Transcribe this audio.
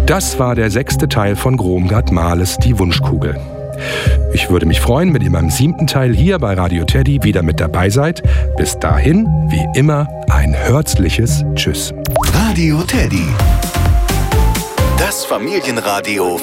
Das war der 6. Teil von Gromgard Mahles Die Wunschkugel. Ich würde mich freuen, wenn ihr beim 7. Teil hier bei Radio Teddy wieder mit dabei seid. Bis dahin, wie immer, ein herzliches Tschüss. Radio Teddy. Das Familienradio